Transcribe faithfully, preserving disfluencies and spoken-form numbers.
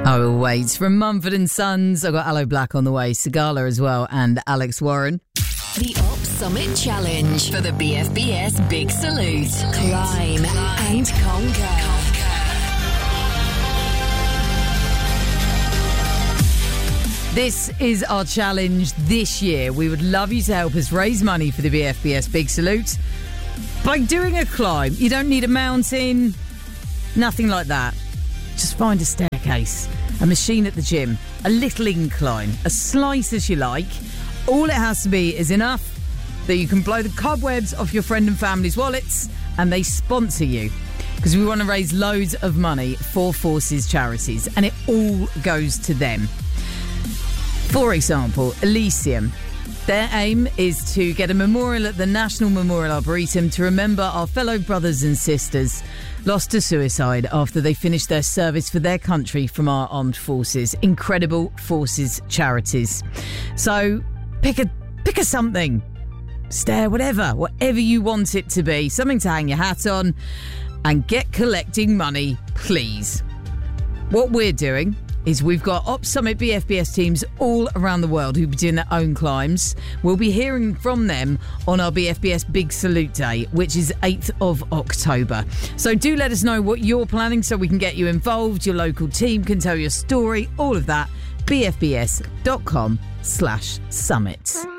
Oh, wait. From Mumford and Sons, I've got Aloe Black on the way, Sigala as well, and Alex Warren. The Op Summit Challenge for the B F B S Big Salute. Climb and conquer. This is our challenge this year. We would love you to help us raise money for the B F B S Big Salute by doing a climb. You don't need a mountain, nothing like that. Just find a staircase, a machine at the gym, a little incline, as slight as you like. All it has to be is enough that you can blow the cobwebs off your friend and family's wallets and they sponsor you. Because we want to raise loads of money for Forces charities and it all goes to them. For example, Elysium. Their aim is to get a memorial at the National Memorial Arboretum to remember our fellow brothers and sisters lost to suicide after they finished their service for their country from our armed forces. Incredible Forces charities. So pick a pick a something. Stair, whatever, whatever you want it to be. Something to hang your hat on and get collecting money, please. What we're doing is we've got Op Summit B F B S teams all around the world who'll be doing their own climbs. We'll be hearing from them on our B F B S Big Salute Day, which is eighth of October. So do let us know what you're planning so we can get you involved. Your local team can tell your story, all of that. B F B S dot com slash summit.